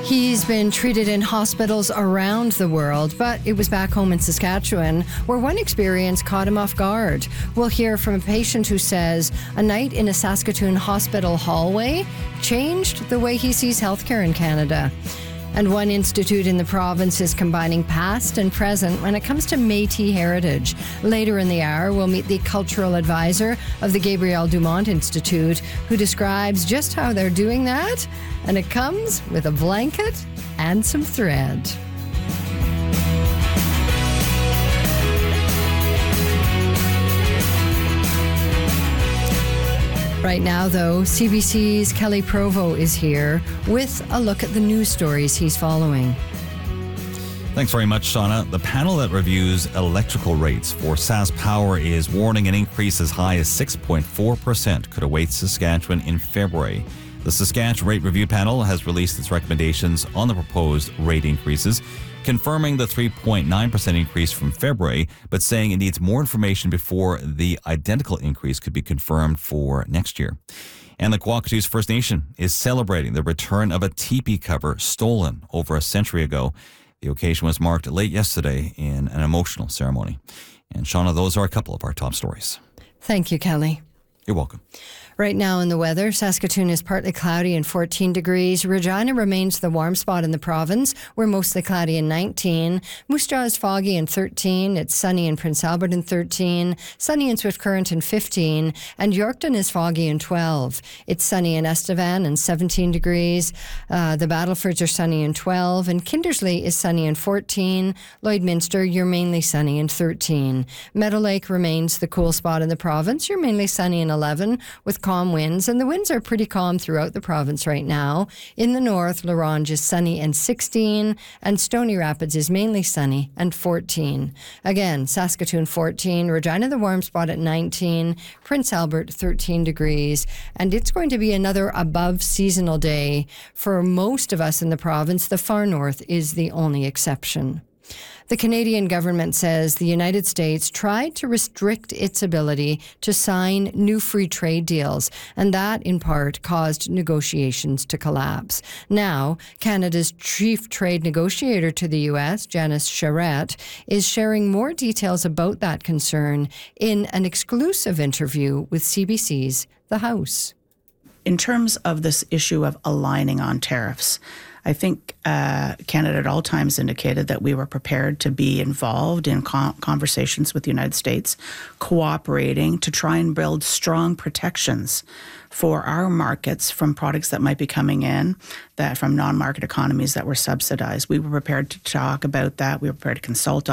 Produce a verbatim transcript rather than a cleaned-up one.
He's been treated in hospitals around the world, but it was back home in Saskatchewan where one experience caught him off guard. We'll hear from a patient who says a night in a Saskatoon hospital hallway changed the way he sees healthcare in Canada. And one institute in the province is combining past and present when it comes to Métis heritage. Later in the hour, we'll meet the cultural advisor of the Gabrielle Dumont Institute, who describes just how they're doing that. And it comes with a blanket and some thread. Right now, though, C B C's Kelly Provo is here with a look at the news stories he's following. Thanks very much, Shauna. The panel that reviews electrical rates for SaskPower is warning an increase as high as six point four percent could await Saskatchewan in February. The Saskatchewan Rate Review Panel has released its recommendations on the proposed rate increases, confirming the three point nine percent increase from February, but saying it needs more information before the identical increase could be confirmed for next year. And the Kwakatoos First Nation is celebrating the return of a teepee cover stolen over a century ago. The occasion was marked late yesterday in an emotional ceremony. And Shauna, those are a couple of our top stories. Thank you, Kelly. You're welcome. Right now in the weather, Saskatoon is partly cloudy and fourteen degrees. Regina remains the warm spot in the province. We're mostly cloudy and nineteen. Moose Jaw is foggy and thirteen. It's sunny in Prince Albert and thirteen. Sunny in Swift Current and fifteen. And Yorkton is foggy and twelve. It's sunny in Estevan and seventeen degrees. Uh, the Battlefords are sunny and twelve. And Kindersley is sunny and fourteen. Lloydminster, you're mainly sunny and thirteen. Meadow Lake remains the cool spot in the province. You're mainly sunny and eleven with calm winds, and the winds are pretty calm throughout the province right now. In the north, La Ronge is sunny and sixteen, and Stony Rapids is mainly sunny and fourteen. Again, Saskatoon fourteen, Regina the warm spot at nineteen, Prince Albert thirteen degrees, and it's going to be another above seasonal day for most of us in the province. The far north is the only exception. The Canadian government says the United States tried to restrict its ability to sign new free trade deals, and that, in part, caused negotiations to collapse. Now, Canada's chief trade negotiator to the U S, Janice Charette, is sharing more details about that concern in an exclusive interview with C B C's The House. In terms of this issue of aligning on tariffs, I think uh, Canada at all times indicated that we were prepared to be involved in con- conversations with the United States, cooperating to try and build strong protections for our markets from products that might be coming in, that from non-market economies that were subsidized. We were prepared to talk about that. We were prepared to consult on